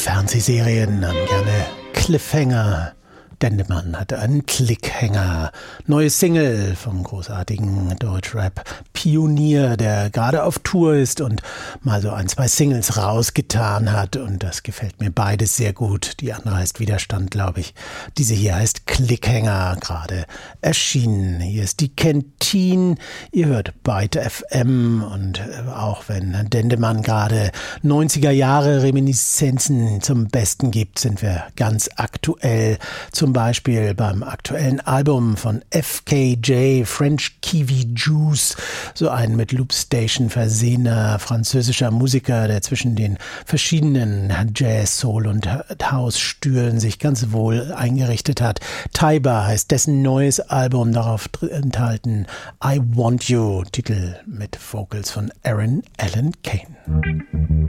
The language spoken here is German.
Fernsehserien haben gerne Cliffhanger. Dendemann hatte einen Clickhänger. Neue Single vom großartigen Deutschrap-Pionier, der gerade auf Tour ist und mal so 2 Singles rausgetan hat. Und das gefällt mir beides sehr gut. Die andere heißt Widerstand, glaube ich. Diese hier heißt Clickhänger, gerade erschienen. Hier ist die Kentin. Ihr hört Byte FM. Und auch wenn Dendemann gerade 90er Jahre Reminiszenzen zum Besten gibt, sind wir ganz aktuell. Zum Beispiel beim aktuellen Album von FKJ, French Kiwi Juice, so ein mit Loopstation versehener französischer Musiker, der zwischen den verschiedenen Jazz, Soul und House-Stühlen sich ganz wohl eingerichtet hat. Taiba heißt dessen neues Album, darauf enthalten I Want You, Titel mit Vocals von Aaron Allen Kane.